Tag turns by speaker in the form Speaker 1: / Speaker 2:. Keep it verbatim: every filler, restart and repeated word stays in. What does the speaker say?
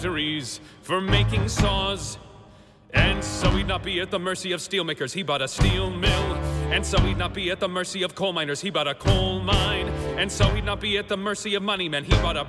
Speaker 1: factories for making saws. And so he'd not be at the mercy of steelmakers, he bought a steel mill. And so he'd not be at the mercy of coal miners, he bought a coal mine. And so he'd not be at the mercy of money men, he bought a